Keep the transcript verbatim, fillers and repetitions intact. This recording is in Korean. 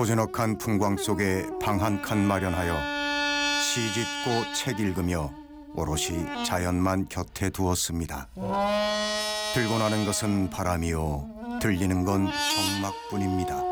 고즈넉한 풍광 속에 방 한 칸 마련하여 시 짓고 책 읽으며 오롯이 자연만 곁에 두었습니다. 들고 나는 것은 바람이요 들리는 건 정막뿐입니다.